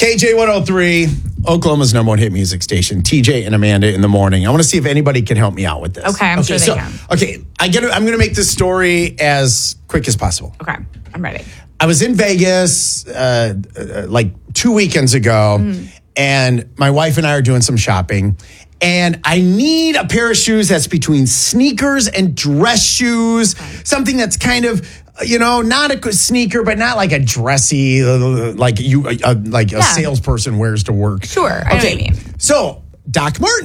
KJ103, Oklahoma's number one hit music station. TJ and Amanda in the morning. I want to see if anybody can help me out with this. Okay, I'm sure they can. Okay, I'm going to make this story as quick as possible. Okay, I'm ready. I was in Vegas like 2 weekends ago, and my wife and I are doing some shopping. And I need a pair of shoes that's between sneakers and dress shoes. Okay. Something that's kind of, not a sneaker, but not like a dressy, like a salesperson wears to work. Sure, I know what you mean. So Doc Martin